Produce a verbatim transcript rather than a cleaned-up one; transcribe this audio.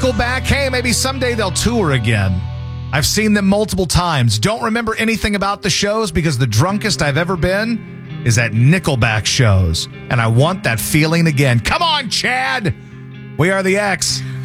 Nickelback. Hey, maybe someday they'll tour again. I've seen them multiple times. Don't remember anything about the shows because the drunkest I've ever been is at Nickelback shows. And I want that feeling again. Come on, Chad. We are the X.